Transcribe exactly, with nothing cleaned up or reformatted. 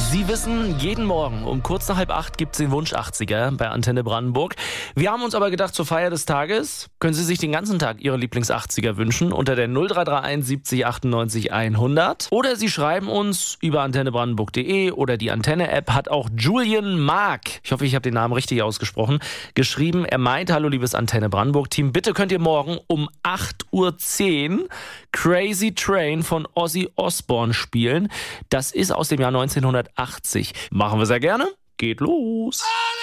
Sie wissen, jeden Morgen um kurz nach halb acht gibt es den Wunsch achtziger bei Antenne Brandenburg. Wir haben uns aber gedacht, zur Feier des Tages können Sie sich den ganzen Tag Ihre Lieblings-achtziger wünschen unter der null drei drei eins siebzig achtundneunzig hundert. Oder Sie schreiben uns über antenne brandenburg punkt de oder die Antenne-App hat auch Julian Mark, ich hoffe, ich habe den Namen richtig ausgesprochen, geschrieben. Er meint, hallo liebes Antenne Brandenburg-Team, bitte könnt ihr morgen um acht Uhr zehn Crazy Train von Ozzy Osbourne spielen. Das ist aus dem Jahr neunzehnhundertachtzig. Machen wir sehr gerne. Geht los.